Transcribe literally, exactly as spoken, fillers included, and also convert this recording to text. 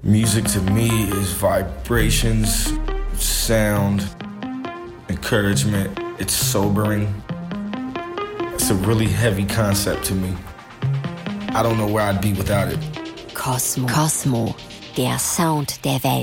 Music to me is vibrations, sound, encouragement. It's sobering. It's a really heavy concept to me. I don't know where I'd be without it. Cosmo. Cosmo, der Sound der Welt.